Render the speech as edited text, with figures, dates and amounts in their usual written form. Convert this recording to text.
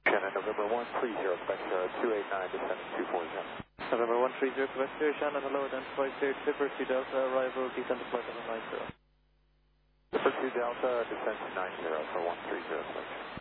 Shannon, November 130, Quebec 289, descending 240. November 130, Quebec 2, Shannon, hello, identified cleared, Clipper 2 Delta, arrival, descend to flight level 90. Clipper 2 Delta, descend to 90 for 130, Quebec.